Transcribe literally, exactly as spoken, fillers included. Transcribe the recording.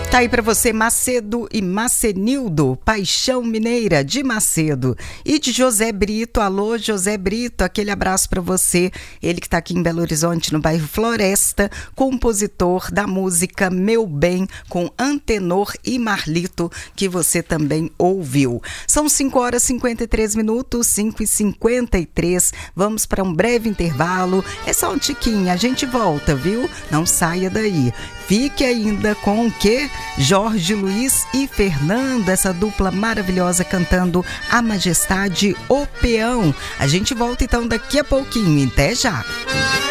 Tá aí pra você Macedo e Macenildo, Paixão Mineira de Macedo e de José Brito. Alô José Brito, aquele abraço pra você, ele que tá aqui em Belo Horizonte no bairro Floresta, compositor da música Meu Bem com Antenor e Marlito, que você também ouviu. São cinco horas e cinquenta e três minutos, cinco e cinquenta e três, vamos para um breve intervalo, é só um tiquinho, a gente volta, viu? Não saia daí. Fique ainda com o quê? Jorge Luiz e Fernanda, essa dupla maravilhosa cantando A Majestade, o Peão. A gente volta então daqui a pouquinho. Até já!